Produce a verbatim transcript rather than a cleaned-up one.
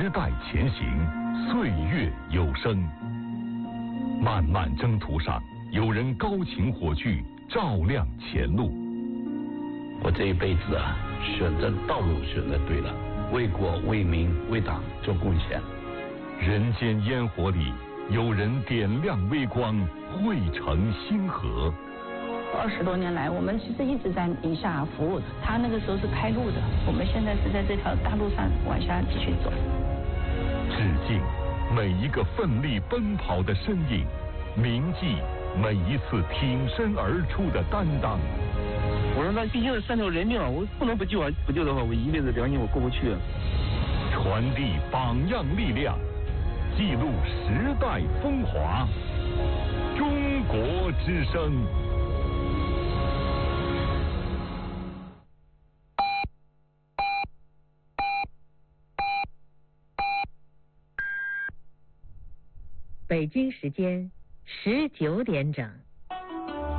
时代前行，岁月有声。漫漫征途上，有人高擎火炬，照亮前路。 我这一辈子啊，选择道路选择对了，为国为民为党做贡献。 人间烟火里，有人点亮微光，汇成星河。 二十多年来，我们其实一直在宁夏服务。他那个时候是开路的，我们现在是在这条大路上往下继续走。 致敬每一个奋力奔跑的身影，铭记每一次挺身而出的担当。 我说那毕竟是三条人命啊，我不能不救啊！不救的话，我一辈子良心我过不去啊。 传递榜样力量，记录时代风华。中国之声。 北京时间十九点整。